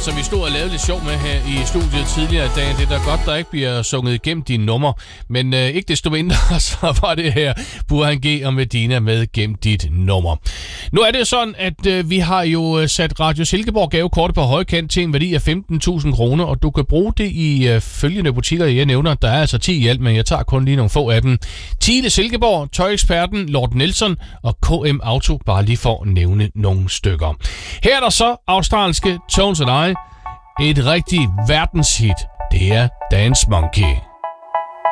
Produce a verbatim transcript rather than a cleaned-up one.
som vi stod og lavede lidt sjov med her i studiet tidligere i dag. Det er da godt, der ikke bliver sunget igennem dine numre. Men øh, ikke desto mindre, så var det her Burhan G og Medina med Gem dit nummer. Nu er det sådan, at øh, vi har jo sat Radio Silkeborg gavekortet på højkant til en værdi af femten tusind kroner, og du kan bruge det i øh, følgende butikker, jeg nævner. Der er altså ti i alt, men jeg tager kun lige nogle få af dem. Thiele Silkeborg, Tøjeksperten, Lord Nelson og K M Auto, bare lige for at nævne nogle stykker. Her er der så australske Tones and I. Et rigtig verdenshit. Det er Dance Monkey.